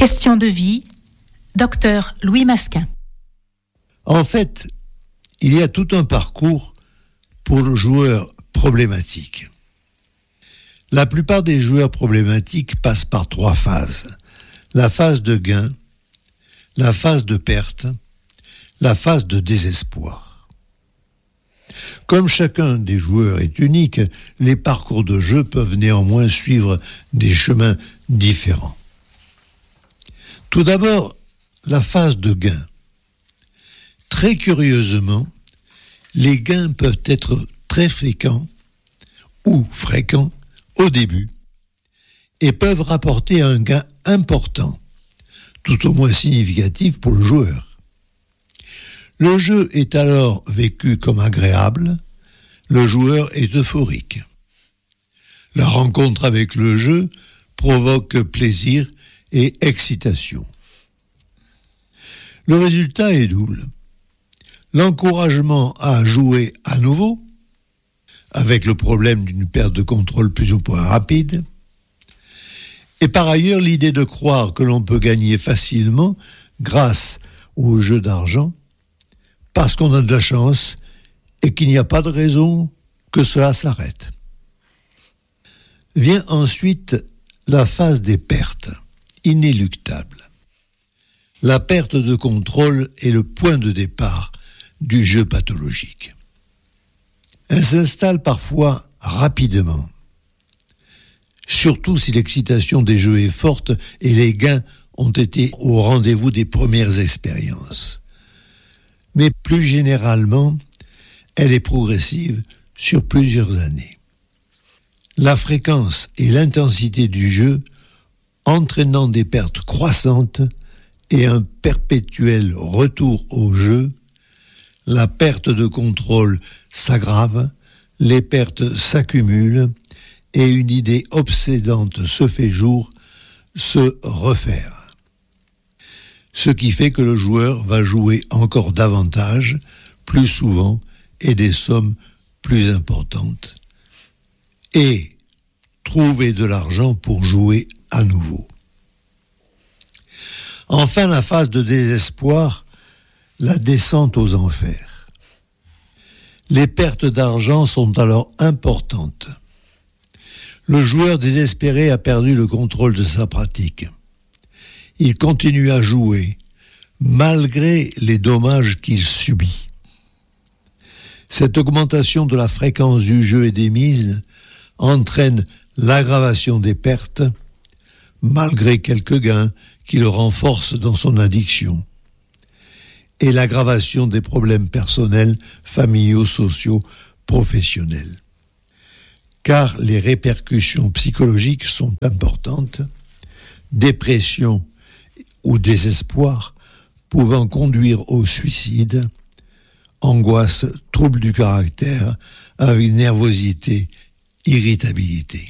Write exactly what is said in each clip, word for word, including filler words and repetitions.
Question de vie, docteur Louis Masquin. En fait, il y a tout un parcours pour le joueur problématique. La plupart des joueurs problématiques passent par trois phases. La phase de gain, la phase de perte, la phase de désespoir. Comme chacun des joueurs est unique, les parcours de jeu peuvent néanmoins suivre des chemins différents. Tout d'abord, la phase de gain. Très curieusement, les gains peuvent être très fréquents ou fréquents au début et peuvent rapporter un gain important, tout au moins significatif pour le joueur. Le jeu est alors vécu comme agréable, le joueur est euphorique. La rencontre avec le jeu provoque plaisir et excitation. Le résultat est double. L'encouragement à jouer à nouveau, avec le problème d'une perte de contrôle plus ou moins rapide, et par ailleurs l'idée de croire que l'on peut gagner facilement grâce au jeu d'argent, parce qu'on a de la chance et qu'il n'y a pas de raison que cela s'arrête. Vient ensuite la phase des pertes, inéluctable. La perte de contrôle est le point de départ du jeu pathologique. Elle s'installe parfois rapidement, surtout si l'excitation des jeux est forte et les gains ont été au rendez-vous des premières expériences. Mais plus généralement, elle est progressive sur plusieurs années. La fréquence et l'intensité du jeu entraînant des pertes croissantes et un perpétuel retour au jeu, la perte de contrôle s'aggrave, les pertes s'accumulent et une idée obsédante se fait jour, se refaire. Ce qui fait que le joueur va jouer encore davantage, plus souvent et des sommes plus importantes, et trouver de l'argent pour jouer à nouveau. Enfin, la phase de désespoir, la descente aux enfers. Les pertes d'argent sont alors importantes. Le joueur désespéré a perdu le contrôle de sa pratique. Il continue à jouer, malgré les dommages qu'il subit. Cette augmentation de la fréquence du jeu et des mises entraîne l'aggravation des pertes, malgré quelques gains qui le renforcent dans son addiction, et l'aggravation des problèmes personnels, familiaux, sociaux, professionnels. Car les répercussions psychologiques sont importantes, dépression ou désespoir pouvant conduire au suicide, angoisse, troubles du caractère, avec nervosité, irritabilité.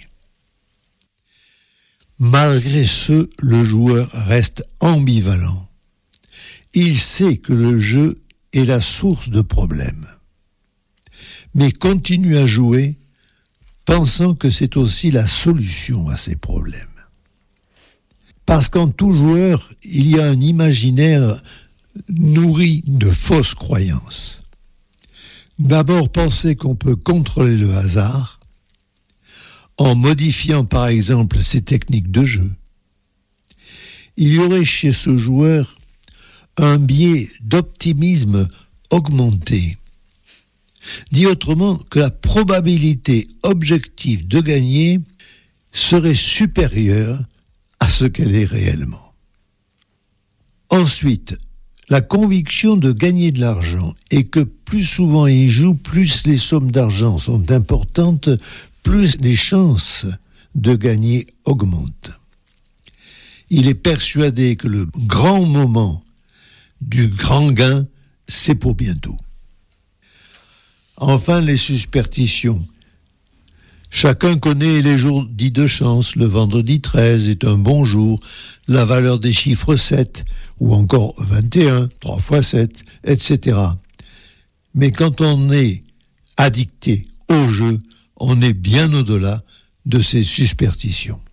Malgré ce, le joueur reste ambivalent. Il sait que le jeu est la source de problèmes, mais continue à jouer pensant que c'est aussi la solution à ces problèmes. Parce qu'en tout joueur, il y a un imaginaire nourri de fausses croyances. D'abord, penser qu'on peut contrôler le hasard en modifiant par exemple ses techniques de jeu. Il y aurait chez ce joueur un biais d'optimisme augmenté. Dit autrement, que la probabilité objective de gagner serait supérieure à ce qu'elle est réellement. Ensuite, la conviction de gagner de l'argent et que plus souvent il joue, plus les sommes d'argent sont importantes, plus les chances de gagner augmentent. Il est persuadé que le grand moment du grand gain, c'est pour bientôt. Enfin, les superstitions. Chacun connaît les jours dits de chance. Le vendredi treize est un bon jour. La valeur des chiffres sept, ou encore vingt et un, trois fois sept, et cetera. Mais quand on est addicté au jeu, on est bien au-delà de ces superstitions.